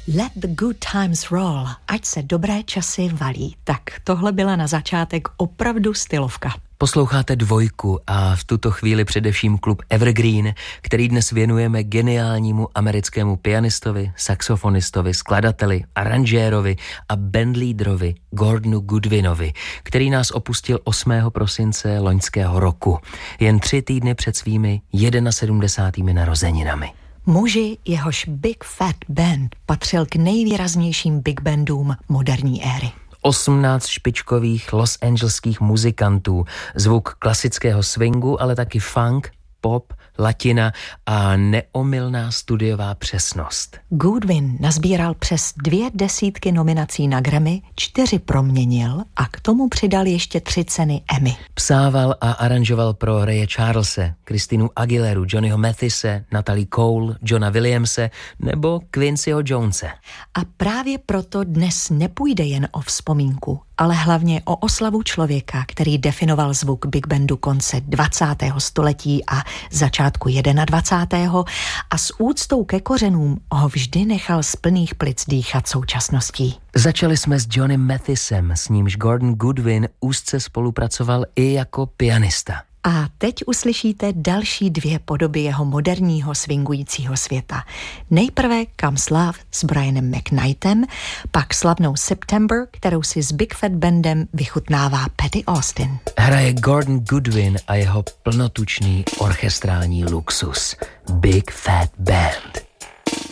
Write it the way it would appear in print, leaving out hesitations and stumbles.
Let the good times roll, ať se dobré časy valí. Tak tohle byla na začátek opravdu stylovka. Posloucháte Dvojku a v tuto chvíli především klub Evergreen, který dnes věnujeme geniálnímu americkému pianistovi, saxofonistovi, skladateli, aranžérovi a bandleaderovi Gordonu Goodwinovi, který nás opustil 8. prosince loňského roku, jen 3 týdny před svými 71. narozeninami. Muži, jehož Big Fat Band patřil k nejvýraznějším big bandům moderní éry. 18 špičkových losangelských muzikantů, zvuk klasického swingu, ale taky funk, pop, latina a neomylná studiová přesnost. Goodwin nazbíral přes 20 nominací na Grammy, 4 proměnil a k tomu přidal ještě 3 ceny Emmy. Psával a aranžoval pro Raye Charlese, Christinu Aguileru, Johnnyho Mathise, Natalie Cole, Johna Williamse nebo Quincyho Jonese. A právě proto dnes nepůjde jen o vzpomínku, ale hlavně o oslavu člověka, který definoval zvuk big bandu konce 20. století a začátku 21. a s úctou ke kořenům ho vždy nechal z plných plic dýchat současností. Začali jsme s Johnnym Mathisem, s nímž Gordon Goodwin úzce spolupracoval i jako pianista. A teď uslyšíte další 2 podoby jeho moderního swingujícího světa. Nejprve Comes Love s Brianem McKnightem, pak slavnou September, kterou si s Big Fat Bandem vychutnává Patty Austin. Hraje Gordon Goodwin a jeho plnotučný orchestrální luxus. Big Fat Band.